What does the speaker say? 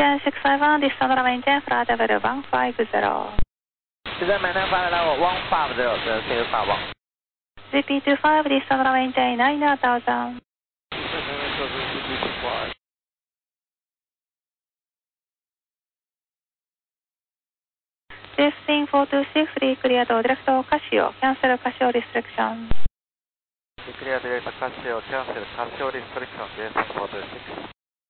maintain 651, Descend maintain flight level 150. Descend maintain flight level 150, the 651. Repeat 25, Descend maintain 9000. Drifting 426, reclear to direct Casio, cancel Casio restriction. Declare direct Casio, cancel Casio restriction, yes, 426.